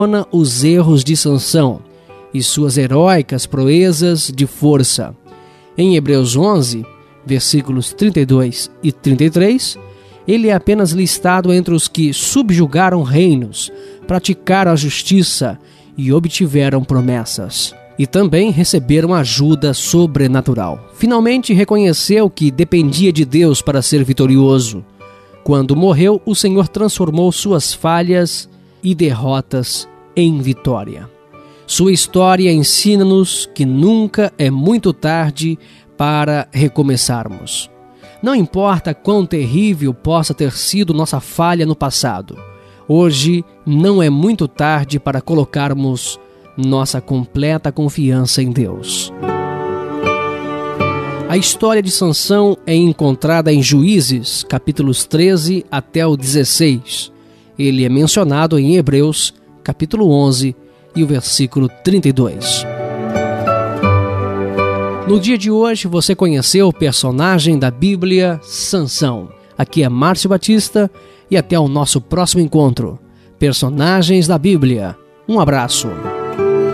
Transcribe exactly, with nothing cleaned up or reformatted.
os erros de Sansão e suas heróicas proezas de força. Em Hebreus onze, versículos trinta e dois e trinta e três, ele é apenas listado entre os que subjugaram reinos, praticaram a justiça e obtiveram promessas. E também receberam ajuda sobrenatural. Finalmente reconheceu que dependia de Deus para ser vitorioso. Quando morreu, o Senhor transformou suas falhas e derrotas em vitória. Sua história ensina-nos que nunca é muito tarde para recomeçarmos. Não importa quão terrível possa ter sido nossa falha no passado, hoje não é muito tarde para colocarmos nossa completa confiança em Deus. A história de Sansão é encontrada em Juízes, capítulos treze até o dezesseis. Ele é mencionado em Hebreus, capítulo onze, e o versículo trinta e dois. No dia de hoje, você conheceu o personagem da Bíblia, Sansão. Aqui é Márcio Batista e até o nosso próximo encontro. Personagens da Bíblia. Um abraço.